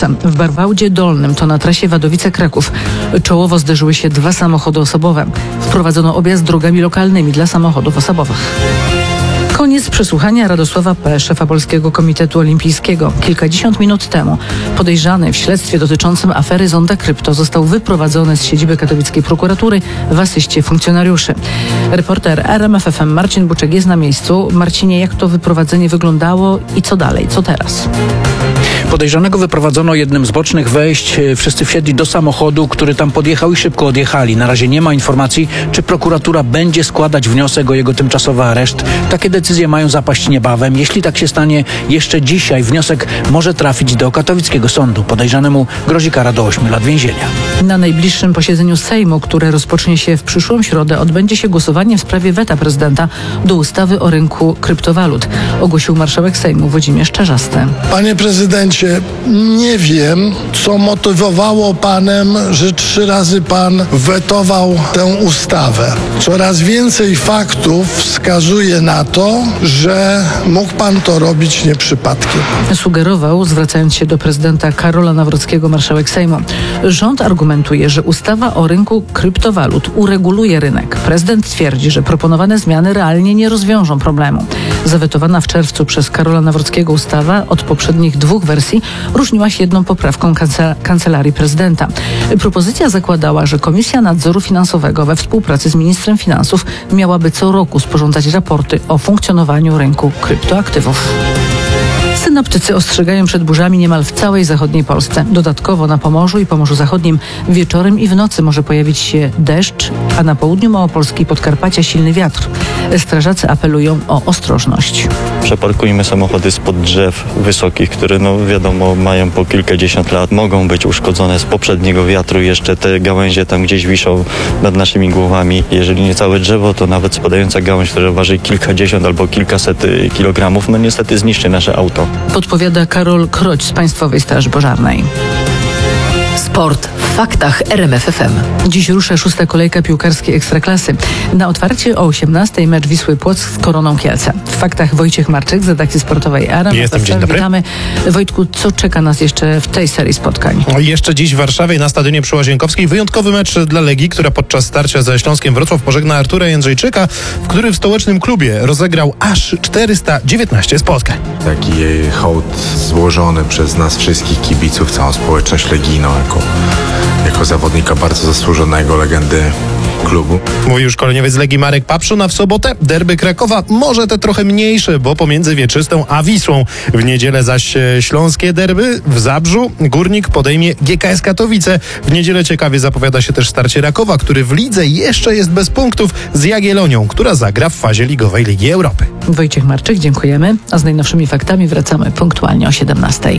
Polsce. W Barbaudzie Dolnym, to na trasie Wadowice-Kraków, czołowo zderzyły się dwa samochody osobowe. Wprowadzono objazd drogami lokalnymi dla samochodów osobowych. Koniec przesłuchania Radosława P., szefa Polskiego Komitetu Olimpijskiego. Kilkadziesiąt minut temu podejrzany w śledztwie dotyczącym afery Zonda Krypto został wyprowadzony z siedziby katowickiej prokuratury w asyście funkcjonariuszy. Reporter RMF FM Marcin Buczek jest na miejscu. Marcinie, jak to wyprowadzenie wyglądało i co dalej? Co teraz? Podejrzanego wyprowadzono jednym z bocznych wejść. Wszyscy wsiedli do samochodu, który tam podjechał i szybko odjechali. Na razie nie ma informacji, czy prokuratura będzie składać wniosek o jego tymczasowy areszt. Takie decyzje mają zapaść niebawem. Jeśli tak się stanie jeszcze dzisiaj, wniosek może trafić do katowickiego sądu. Podejrzanemu grozi kara do 8 lat więzienia. Na najbliższym posiedzeniu Sejmu, które rozpocznie się w przyszłą środę, odbędzie się głosowanie w sprawie weta prezydenta do ustawy o rynku kryptowalut, ogłosił marszałek Sejmu Włodzimierz Czarzasty. Panie prezydencie, nie wiem, co motywowało panem, że 3 razy pan wetował tę ustawę. Coraz więcej faktów wskazuje na to, że mógł pan to robić nie przypadkiem. Sugerował, zwracając się do prezydenta Karola Nawrockiego, marszałek Sejmu. Rząd argumentuje, że ustawa o rynku kryptowalut ureguluje rynek. Prezydent twierdzi, że proponowane zmiany realnie nie rozwiążą problemu. Zawetowana w czerwcu przez Karola Nawrockiego ustawa od poprzednich 2 wersji różniła się jedną poprawką Kancelarii Prezydenta. Propozycja zakładała, że Komisja Nadzoru Finansowego we współpracy z ministrem finansów miałaby co roku sporządzać raporty o funkcjonowaniu rynku kryptoaktywów. Synoptycy ostrzegają przed burzami niemal w całej zachodniej Polsce. Dodatkowo na Pomorzu i Pomorzu Zachodnim wieczorem i w nocy może pojawić się deszcz, a na południu Małopolski i Podkarpacia silny wiatr. Strażacy apelują o ostrożność. Przeparkujmy samochody spod drzew wysokich, które wiadomo mają po kilkadziesiąt lat, mogą być uszkodzone z poprzedniego wiatru. Jeszcze te gałęzie tam gdzieś wiszą nad naszymi głowami. Jeżeli nie całe drzewo, to nawet spadająca gałąź, która waży kilkadziesiąt albo kilkaset kilogramów, niestety zniszczy nasze auto. Podpowiada Karol Kroć z Państwowej Straży Pożarnej. Sport w faktach RMF FM. Dziś rusza 6. kolejka piłkarskiej Ekstraklasy. Na otwarcie o 18:00 mecz Wisły Płock z Koroną Kielce. W faktach Wojciech Marczyk z redakcji sportowej RMF FM. Jestem, dzień dobry. Witamy. Wojtku, co czeka nas jeszcze w tej serii spotkań? Jeszcze dziś w Warszawie na stadionie przy Łazienkowskiej wyjątkowy mecz dla Legii, która podczas starcia ze Śląskiem Wrocław pożegna Artura Jędrzejczyka, który w stołecznym klubie rozegrał aż 419 spotkań. Taki hołd złożony przez nas wszystkich kibiców, całą społeczność legijną, jako zawodnika bardzo zasłużonego, legendy klubu. Mówił szkoleniowiec Legii Marek Papszun, a w sobotę derby Krakowa, może te trochę mniejsze, bo pomiędzy Wieczystą a Wisłą. W niedzielę zaś śląskie derby w Zabrzu. Górnik podejmie GKS Katowice. W niedzielę ciekawie zapowiada się też starcie Rakowa, który w lidze jeszcze jest bez punktów, z Jagiellonią, która zagra w fazie ligowej Ligi Europy. Wojciech Marczyk, dziękujemy. A z najnowszymi faktami wracamy punktualnie o 17:00.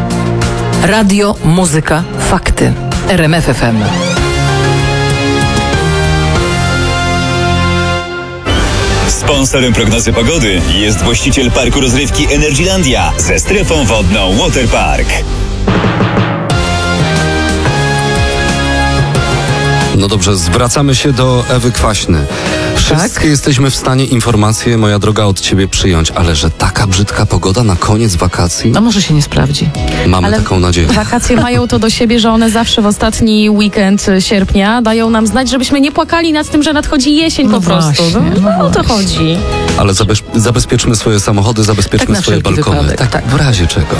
Radio, muzyka, fakty. RMF FM. Sponsorem prognozy pogody jest właściciel parku rozrywki Energylandia ze strefą wodną Waterpark. No dobrze, zwracamy się do Ewy Kwaśny. Wszystkie jesteśmy w stanie informacje, moja droga, od ciebie przyjąć, ale że taka brzydka pogoda na koniec wakacji? A może się nie sprawdzi. Mamy taką nadzieję. Wakacje mają to do siebie, że one zawsze w ostatni weekend sierpnia dają nam znać, żebyśmy nie płakali nad tym, że nadchodzi jesień po prostu. No o to chodzi. Ale zabezpieczmy swoje samochody, zabezpieczmy swoje balkony. Wypadek, tak. W razie czego.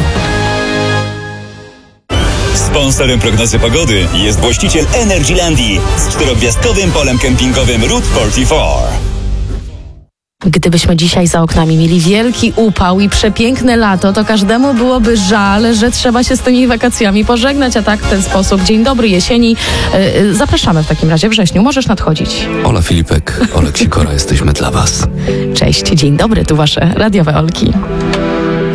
Sponsorem prognozy pogody jest właściciel Energylandii z 4-gwiazdkowym polem kempingowym Route 44. Gdybyśmy dzisiaj za oknami mieli wielki upał i przepiękne lato, to każdemu byłoby żal, że trzeba się z tymi wakacjami pożegnać, a tak w ten sposób. Dzień dobry jesieni. Zapraszamy w takim razie wrześniu. Możesz nadchodzić. Ola Filipek, Olek Sikora, jesteśmy dla was. Cześć, dzień dobry, tu wasze radiowe Olki.